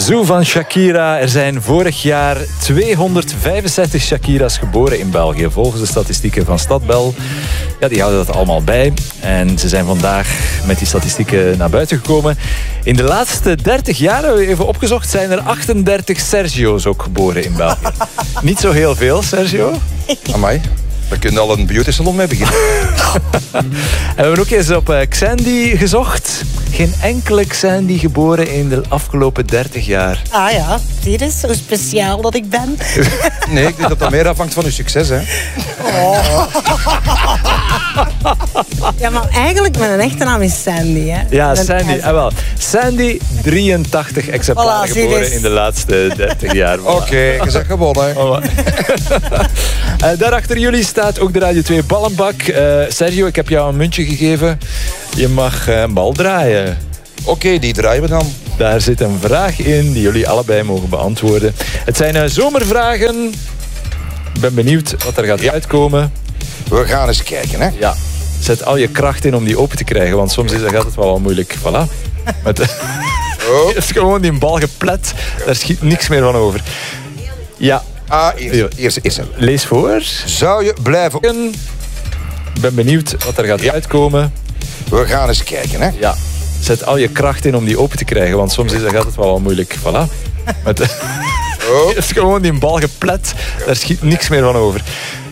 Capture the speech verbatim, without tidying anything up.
Zoo van Shakira. Er zijn vorig jaar tweehonderdvijfenzestig Shakira's geboren in België. Volgens de statistieken van Stadbel. Ja, die houden dat allemaal bij. En ze zijn vandaag met die statistieken naar buiten gekomen. In de laatste dertig jaar, hebben we even opgezocht, zijn er achtendertig Sergio's ook geboren in België. Niet zo heel veel, Sergio. Amai. Daar kun je al een beauty salon mee beginnen. En we hebben ook eens op uh, Xandy gezocht. Geen enkele Xandy geboren in de afgelopen dertig jaar. Ah ja, dit is zo speciaal dat ik ben. Nee, ik denk dat dat meer afhangt van uw succes, hè. Oh. Ja, maar eigenlijk mijn echte naam is Sandy, hè. Ja, Mijn Sandy. eigen- Ah, wel. Sandy, drieëntachtig exemplaren Voilà, zie geboren eens. in de laatste dertig jaar. Voilà. Oké, okay, je zegt gewonnen. Oh, uh, daar achter jullie staat ook de Radio twee ballenbak. Uh, Sergio, ik heb jou een muntje gegeven. Je mag uh, een bal draaien. Oké, okay, die draaien we dan. Daar zit een vraag in die jullie allebei mogen beantwoorden. Het zijn uh, zomervragen. Ik ben benieuwd wat er gaat Ja. uitkomen. We gaan eens kijken, hè. Ja, zet al je kracht in om die open te krijgen, want soms is dat, gaat het wel wel moeilijk. Voilà. Met de... Oh. Het is gewoon die bal geplet. Daar schiet niks meer van over. Ja, Ah, eerst, eerst, eerst. lees voor. Zou je blijven... Ik ben benieuwd wat er gaat uitkomen. We gaan eens kijken, hè. Ja, zet al je kracht in om die open te krijgen, want soms is dat, gaat het wel wel moeilijk. Voilà. Met de... Oh. Het is gewoon die bal geplet. Daar schiet niks meer van over.